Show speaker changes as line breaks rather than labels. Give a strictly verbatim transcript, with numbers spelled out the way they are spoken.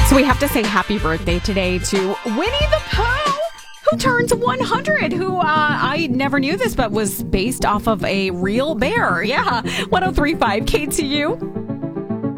So we have to say happy birthday today to Winnie the Pooh, who turns one hundred, who uh, I never knew this, but was based off of a real bear. Yeah, one oh three point five K T U.